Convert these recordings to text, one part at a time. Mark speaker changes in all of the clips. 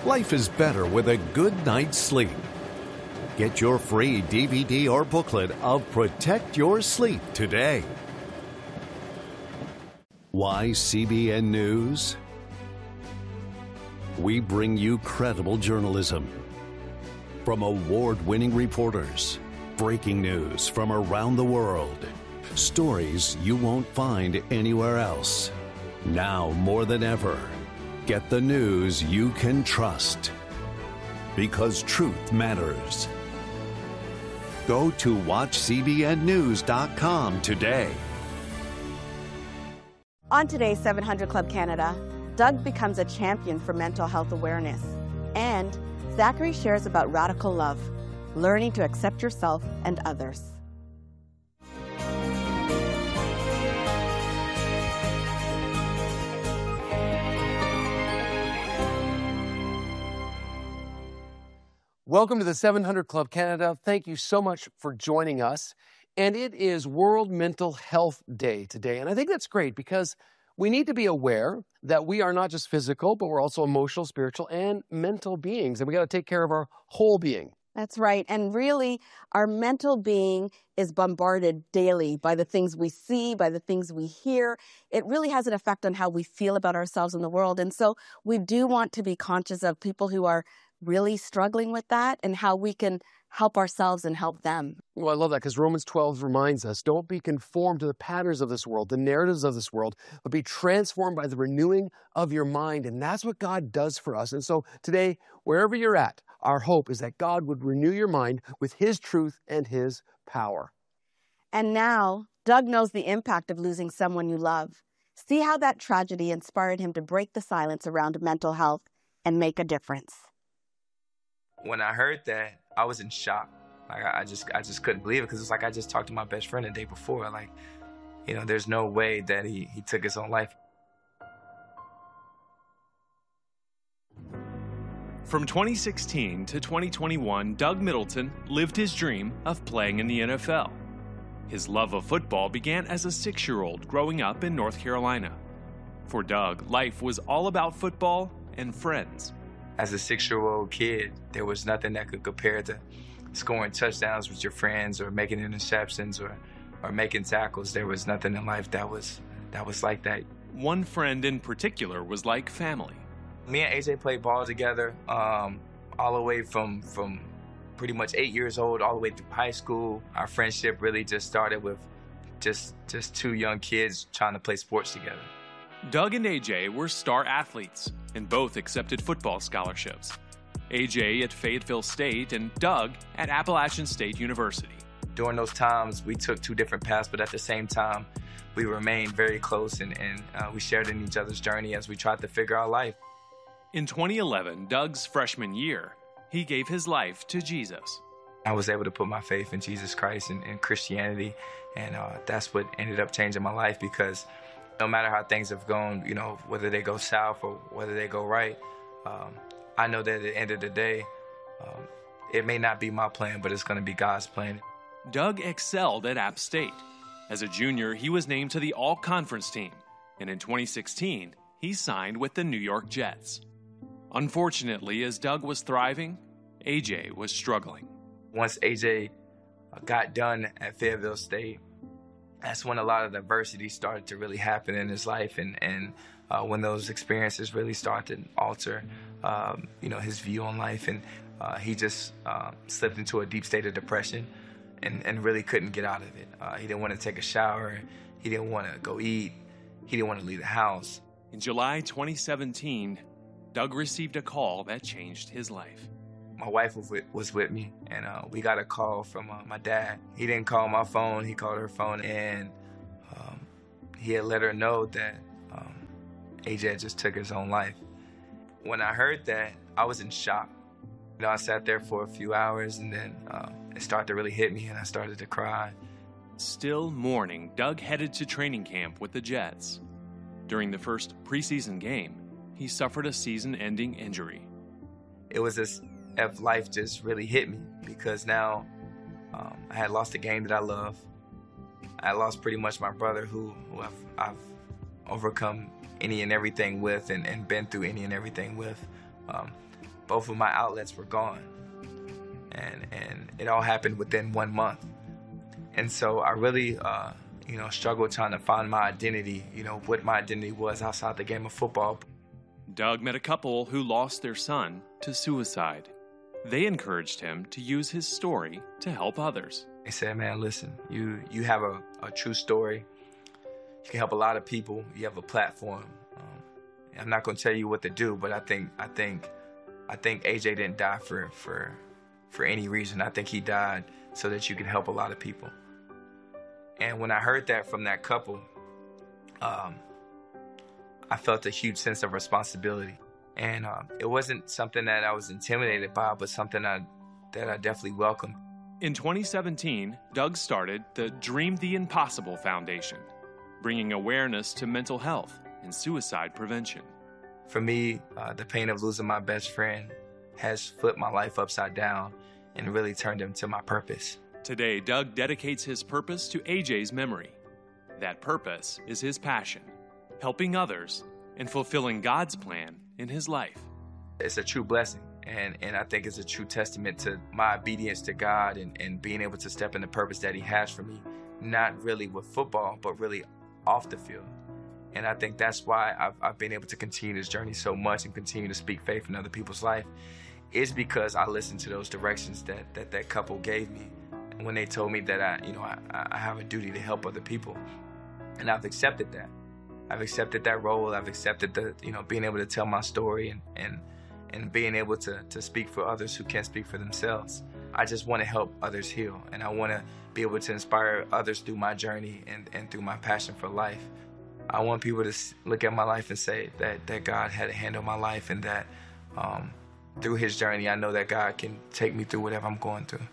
Speaker 1: Life is better with a good night's sleep. Get your free DVD or booklet of Protect Your Sleep today. Why CBN News? We bring you credible journalism from award-winning reporters, breaking news from around the world, stories you won't find anywhere else. Now more than ever, get the news you can trust, because truth matters. Go to watchcbnnews.com today.
Speaker 2: On today's 700 Club Canada, Doug becomes a champion for mental health awareness. And Zachary shares about radical love, learning to accept yourself and others.
Speaker 3: Welcome to the 700 Club Canada. Thank you so much for joining us. And it is World Mental Health Day today. And I think that's great because we need to be aware that we are not just physical, but we're also emotional, spiritual, and mental beings. And we got to take care of our whole being.
Speaker 2: That's right. And really, our mental being is bombarded daily by the things we see, by the things we hear. It really has an effect on how we feel about ourselves in the world. And so we do want to be conscious of people who are really struggling with that and how we can help ourselves and help them.
Speaker 3: Well, I love that because Romans 12 reminds us, don't be conformed to the patterns of this world, the narratives of this world, but be transformed by the renewing of your mind. And that's what God does for us. And so today, wherever you're at, our hope is that God would renew your mind with His truth and His power.
Speaker 2: And now, Doug knows the impact of losing someone you love. See how that tragedy inspired him to break the silence around mental health and make a difference.
Speaker 4: When I heard that, I was in shock. Like I just couldn't believe it because it's like I just talked to my best friend the day before. Like, you know, there's no way that he took his own life.
Speaker 5: From 2016 to 2021, Doug Middleton lived his dream of playing in the NFL. His love of football began as a 6-year-old growing up in North Carolina. For Doug, life was all about football and friends.
Speaker 4: As a 6-year-old kid, there was nothing that could compare to scoring touchdowns with your friends or making interceptions or making tackles. There was nothing in life that was like that.
Speaker 5: One friend in particular was like family.
Speaker 4: Me and AJ played ball together all the way from pretty much 8 years old all the way through high school. Our friendship really just started with just two young kids trying to play sports together.
Speaker 5: Doug and AJ were star athletes and both accepted football scholarships. AJ at Fayetteville State and Doug at Appalachian State University.
Speaker 4: During those times, we took two different paths, but at the same time, we remained very close and we shared in each other's journey as we tried to figure out life.
Speaker 5: In 2011, Doug's freshman year, he gave his life to Jesus.
Speaker 4: I was able to put my faith in Jesus Christ and Christianity, and that's what ended up changing my life because no matter how things have gone, you know, whether they go south or whether they go right, I know that at the end of the day, it may not be my plan, but it's going to be God's plan.
Speaker 5: Doug excelled at App State. As a junior, he was named to the All-Conference team, and in 2016, he signed with the New York Jets. Unfortunately, as Doug was thriving, AJ was struggling.
Speaker 4: Once AJ got done at Fayetteville State, that's when a lot of adversity started to really happen in his life, and when those experiences really started to alter, his view on life, and he just slipped into a deep state of depression, and really couldn't get out of it. He didn't want to take a shower, he didn't want to go eat, he didn't want to leave the house.
Speaker 5: In July 2017, Doug received a call that changed his life.
Speaker 4: My wife was with me, and we got a call from my dad. He didn't call my phone, he called her phone, and he had let her know that AJ just took his own life. When I heard that, I was in shock. You know, I sat there for a few hours, and then it started to really hit me, and I started to cry.
Speaker 5: Still mourning, Doug headed to training camp with the Jets. During the first preseason game, he suffered a season-ending injury.
Speaker 4: It was as if life just really hit me, because now I had lost a game that I love. I lost pretty much my brother who I've overcome any and everything with and been through any and everything with. both of my outlets were gone. And it all happened within 1 month. And so I really, struggled trying to find my identity, what my identity was outside the game of football.
Speaker 5: Doug met a couple who lost their son to suicide. They encouraged him to use his story to help others.
Speaker 4: They said, man, listen, you have a true story. You can help a lot of people. You have a platform. I'm not going to tell you what to do, but I think AJ didn't die for any reason. I think he died so that you can help a lot of people. And when I heard that from that couple, I felt a huge sense of responsibility. And it wasn't something that I was intimidated by, but something that I definitely welcomed.
Speaker 5: In 2017, Doug started the Dream the Impossible Foundation, bringing awareness to mental health and suicide prevention.
Speaker 4: For me, the pain of losing my best friend has flipped my life upside down and really turned him to my purpose.
Speaker 5: Today, Doug dedicates his purpose to AJ's memory. That purpose is his passion, helping others and fulfilling God's plan in his life.
Speaker 4: It's a true blessing, and I think it's a true testament to my obedience to God and being able to step in the purpose that he has for me, not really with football, but really off the field. And I think that's why I've been able to continue this journey so much and continue to speak faith in other people's life, is because I listened to those directions that couple gave me when they told me that I have a duty to help other people. And I've accepted that. I've accepted that role. I've accepted being able to tell my story and being able to speak for others who can't speak for themselves. I just want to help others heal, and I want to be able to inspire others through my journey and through my passion for life. I want people to look at my life and say that God had a hand on my life, and that through his journey, I know that God can take me through whatever I'm going through.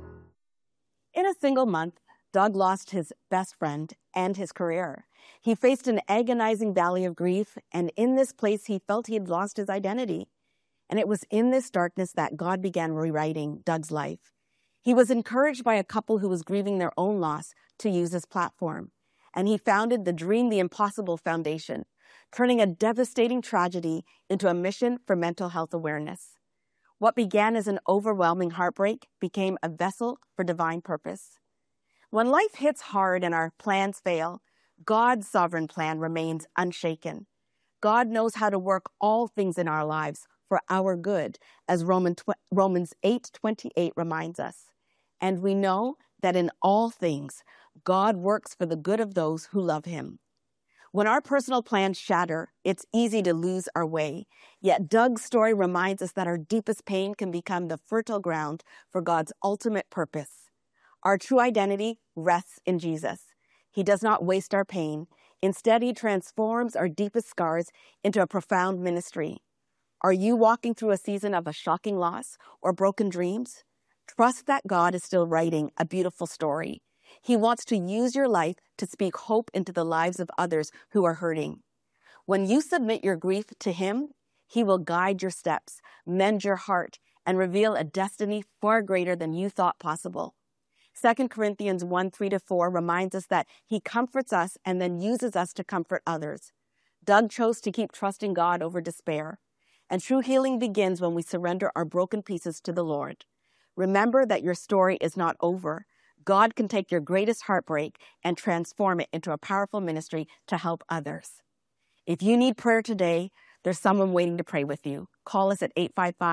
Speaker 2: In a single month, Doug lost his best friend and his career. He faced an agonizing valley of grief, and in this place, he felt he had lost his identity. And it was in this darkness that God began rewriting Doug's life. He was encouraged by a couple who was grieving their own loss to use his platform. And he founded the Dream the Impossible Foundation, turning a devastating tragedy into a mission for mental health awareness. What began as an overwhelming heartbreak became a vessel for divine purpose. When life hits hard and our plans fail, God's sovereign plan remains unshaken. God knows how to work all things in our lives for our good, as Romans 8:28 reminds us. And we know that in all things, God works for the good of those who love him. When our personal plans shatter, it's easy to lose our way. Yet Doug's story reminds us that our deepest pain can become the fertile ground for God's ultimate purpose. Our true identity rests in Jesus. He does not waste our pain. Instead, he transforms our deepest scars into a profound ministry. Are you walking through a season of a shocking loss or broken dreams? Trust that God is still writing a beautiful story. He wants to use your life to speak hope into the lives of others who are hurting. When you submit your grief to him, he will guide your steps, mend your heart, and reveal a destiny far greater than you thought possible. 2 Corinthians 1:3-4 reminds us that he comforts us and then uses us to comfort others. Doug chose to keep trusting God over despair. And true healing begins when we surrender our broken pieces to the Lord. Remember that your story is not over. God can take your greatest heartbreak and transform it into a powerful ministry to help others. If you need prayer today, there's someone waiting to pray with you. Call us at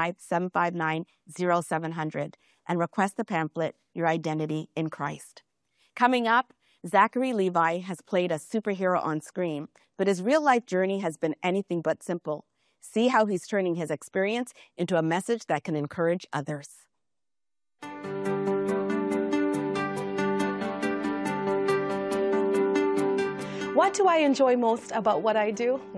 Speaker 2: 855-759-0700 and request the pamphlet, Your Identity in Christ. Coming up, Zachary Levi has played a superhero on screen, but his real-life journey has been anything but simple. See how he's turning his experience into a message that can encourage others.
Speaker 6: What do I enjoy most about what I do?